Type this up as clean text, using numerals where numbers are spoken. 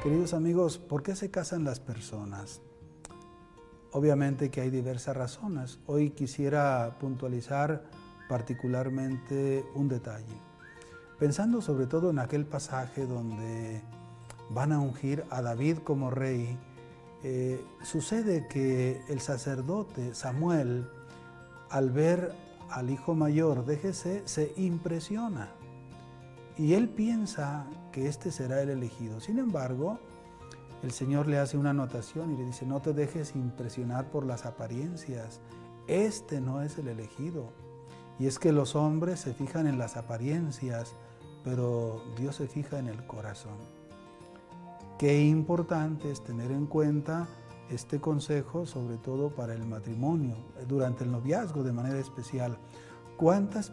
Queridos amigos, ¿por qué se casan las personas? Obviamente que hay diversas razones. Hoy quisiera puntualizar particularmente un detalle. Pensando sobre todo en aquel pasaje donde van a ungir a David como rey, sucede que el sacerdote Samuel, al ver al hijo mayor de Jesé, se impresiona y él piensa que este será el elegido. Sin embargo, el Señor le hace una anotación y le dice: no te dejes impresionar por las apariencias, este no es el elegido. Y es que los hombres se fijan en las apariencias, pero Dios se fija en el corazón. Qué importante es tener en cuenta este consejo, sobre todo para el matrimonio, durante el noviazgo de manera especial. ¿Cuántas